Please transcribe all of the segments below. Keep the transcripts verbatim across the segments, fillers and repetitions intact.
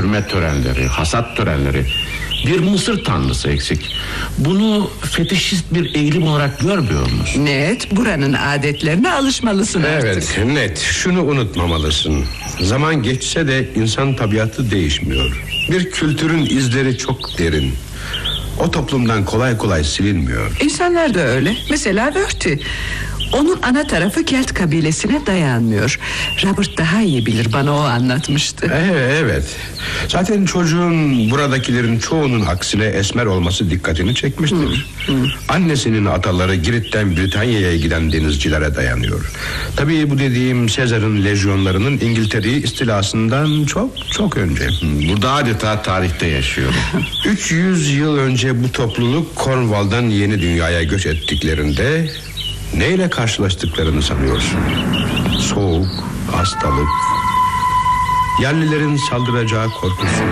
sürme törenleri, hasat törenleri. Bir Mısır tanrısı eksik. Bunu fetişist bir eğilim olarak görmüyor musun? Net, buranın adetlerine alışmalısın artık. Evet, net. Şunu unutmamalısın. Zaman geçse de insan tabiatı değişmiyor. Bir kültürün izleri çok derin. O toplumdan kolay kolay silinmiyor. İnsanlar da öyle. Mesela Vörti. Onun ana tarafı Kelt kabilesine dayanmıyor. Robert daha iyi bilir, bana o anlatmıştı. Evet, evet. Zaten çocuğun buradakilerin çoğunun aksine esmer olması dikkatini çekmiştir. Hı, hı. Annesinin ataları Girit'ten Britanya'ya giden denizcilere dayanıyor. Tabii bu dediğim Sezar'ın lejyonlarının İngiltere'yi istilasından çok çok önce. Burada adeta tarihte yaşıyor. üç yüz yıl önce bu topluluk Cornwall'dan yeni dünyaya göç ettiklerinde neyle karşılaştıklarını sanıyorsun? Soğuk, hastalık, yerlilerin saldıracağı korkusu.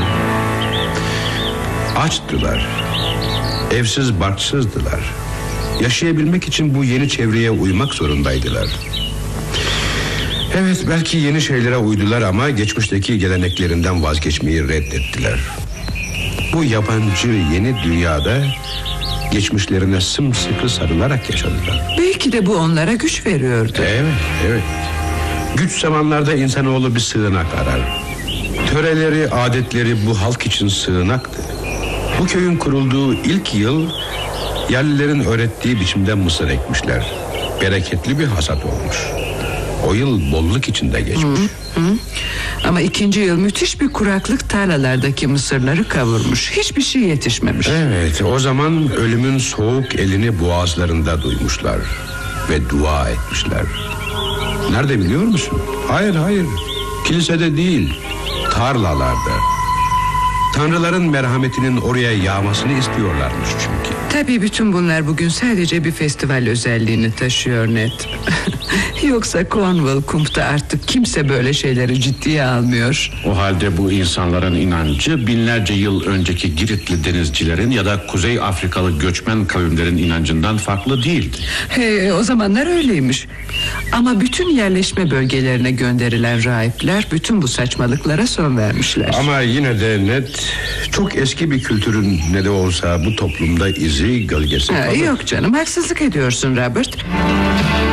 Açtılar, evsiz barksızdılar. Yaşayabilmek için bu yeni çevreye uymak zorundaydılar. Evet, belki yeni şeylere uydular ama geçmişteki geleneklerinden vazgeçmeyi reddettiler. Bu yabancı yeni dünyada geçmişlerine sımsıkı sarılarak yaşadılar. Belki de bu onlara güç veriyordu. Evet, evet. Güç zamanlarda insanoğlu bir sığınak arar. Töreleri, adetleri bu halk için sığınaktı. Bu köyün kurulduğu ilk yıl yerlilerin öğrettiği biçimde mısır ekmişler. Bereketli bir hasat olmuş. O yıl bolluk içinde geçmiş. Hı, hı. Ama ikinci yıl müthiş bir kuraklık tarlalardaki mısırları kavurmuş. Hiçbir şey yetişmemiş. Evet, o zaman ölümün soğuk elini boğazlarında duymuşlar ve dua etmişler. Nerede biliyor musun? Hayır hayır, kilisede değil, tarlalarda. Tanrıların merhametinin oraya yağmasını istiyorlarmış çünkü. Tabii bütün bunlar bugün sadece bir festival özelliğini taşıyor Ned. Yoksa Cornwall Kump'ta artık kimse böyle şeyleri ciddiye almıyor. O halde bu insanların inancı binlerce yıl önceki Giritli denizcilerin ya da Kuzey Afrikalı göçmen kavimlerin inancından farklı değildi. He, o zamanlar öyleymiş. Ama bütün yerleşme bölgelerine gönderilen rahipler bütün bu saçmalıklara son vermişler. Ama yine de net, çok eski bir kültürün ne de olsa bu toplumda izi, gölgesi ha, kalır. Yok canım, haksızlık ediyorsun Robert.